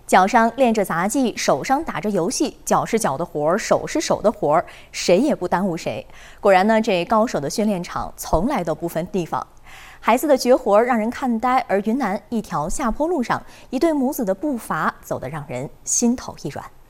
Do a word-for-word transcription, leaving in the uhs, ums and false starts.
脚上练着杂技，手上打着游戏，脚是脚的活儿，手是手的活儿，谁也不耽误谁。果然呢，这高手的训练场从来都不分地方。孩子的绝活让人看呆，而云南一条下坡路上，一对母子的步伐走得让人心头一软。